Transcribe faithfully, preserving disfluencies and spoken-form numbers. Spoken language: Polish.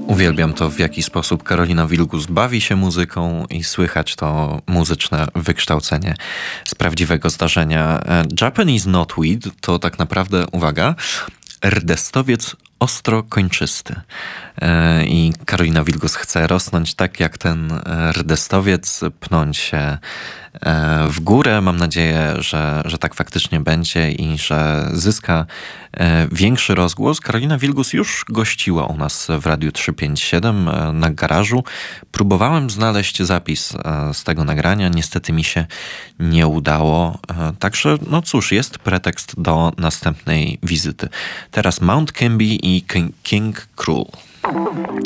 Uwielbiam to, w jaki sposób Karolina Wilgus bawi się muzyką i słychać to muzyczne wykształcenie z prawdziwego zdarzenia. Japanese Knotweed to tak naprawdę, uwaga, rdestowiec ostrokończysty. I Karolina Wilgus chce rosnąć tak jak ten rdestowiec, pnąć się w górę. Mam nadzieję, że, że tak faktycznie będzie i że zyska większy rozgłos. Karolina Wilgus już gościła u nas w Radiu trzysta pięćdziesiąt siedem na Garażu. Próbowałem znaleźć zapis z tego nagrania. Niestety mi się nie udało. Także, no cóż, jest pretekst do następnej wizyty. Teraz Mount Kimby i King Cruel.